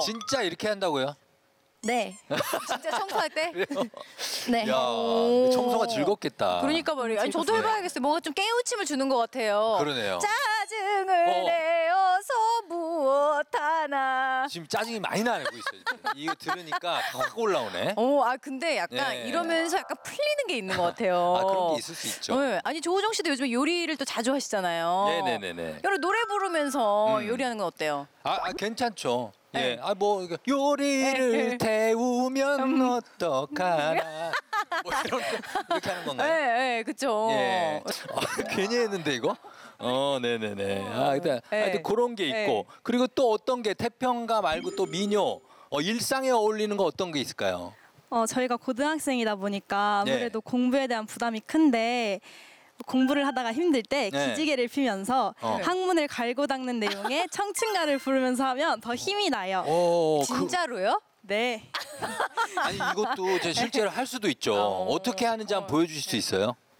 진짜 이렇게 한다고요? 네. 진짜 청소할 때? 네. 야, 청소가 즐겁겠다. 그러니까 말이에요. 아니, 저도 해봐야겠어요. 뭔가 좀 깨우침을 주는 것 같아요. 그러네요. 짜증을 내어서 무엇하나. 지금 짜증이 많이 나고 있어요. 지금. 이거 들으니까 확 올라오네. 근데 약간 예. 이러면서 약간 풀리는 게 있는 것 같아요. 아, 그런 게 있을 수 있죠. 네. 아니, 조우정 씨도 요즘에 요리를 또 자주 하시잖아요. 네네네네. 여러 노래 부르면서 요리하는 건 어때요? 괜찮죠. 네. 예. 뭐 요리를 네. 태우면 어떡하나. 뭐 이렇게 하는 건가요? 네, 그쵸. 예. 괜히 했는데 이거? 네네네. 하여튼 그런 게 있고 그리고 또 어떤 게 태평가 말고 또 민요 일상에 어울리는 거 어떤 게 있을까요? 저희가 고등학생이다 보니까 아무래도 공부에 대한 부담이 큰데 공부를 하다가 힘들 때 기지개를 피면서 학문을 갈고 닦는 내용의 청춘가를 부르면서 하면 더 힘이 나요. 진짜로요? 네. 아니 이것도 제 실제로 할 수도 있죠. 어떻게 하는지 한번 보여주실 수 있어요?